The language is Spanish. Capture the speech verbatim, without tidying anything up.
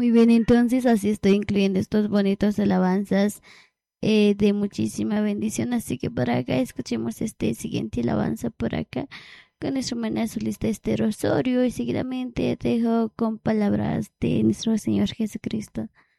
Muy bien, entonces así estoy incluyendo estos bonitos alabanzas eh, de muchísima bendición. Así que por acá escuchemos este siguiente alabanza por acá con nuestra hermana solista Esther Osorio y seguidamente dejo con palabras de nuestro Señor Jesucristo.